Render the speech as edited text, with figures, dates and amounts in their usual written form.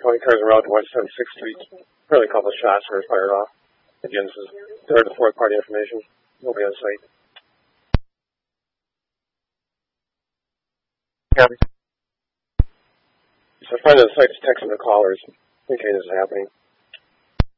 20 cars en route to West 76th Street. Apparently a couple of shots were fired off. Again, this is third and fourth party information. Nobody on site. So a friend on the site is texting the callers indicating this is happening.